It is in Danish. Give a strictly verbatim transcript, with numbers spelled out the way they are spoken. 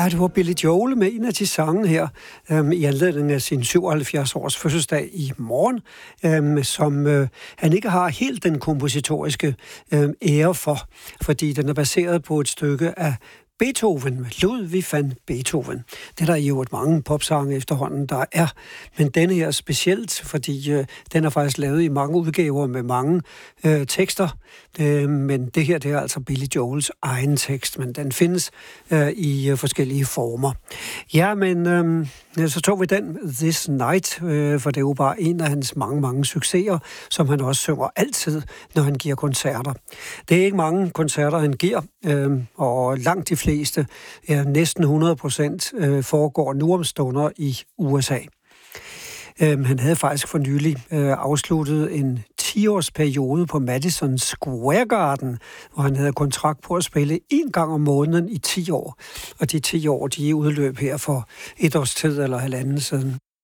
Ja, det var Billy Joel med en af de sange her, øhm, i anledning af sin syvoghalvfjerds års fødselsdag i morgen, øhm, som øh, han ikke har helt den kompositoriske øhm, ære for, fordi den er baseret på et stykke af Beethoven, Ludwig van Beethoven. Det er der jo et mange popsange efterhånden, der er. Men denne her er specielt, fordi øh, den er faktisk lavet i mange udgaver med mange øh, tekster. Øh, men det her, det er altså Billy Joels egen tekst, men den findes øh, i øh, forskellige former. Ja, men øh, så tog vi den, This Night, øh, for det er jo bare en af hans mange, mange succeser, som han også synger altid, når han giver koncerter. Det er ikke mange koncerter, han giver, øh, og langt de fleste, ja, næsten hundrede procent, øh, foregår nu om stunder i U S A. Øh, han havde faktisk for nylig øh, afsluttet en ti-års periode på Madison Square Garden, hvor han havde kontrakt på at spille en gang om måneden i ti år. Og de ti år, de er udløb her for et års tid eller halvanden siden.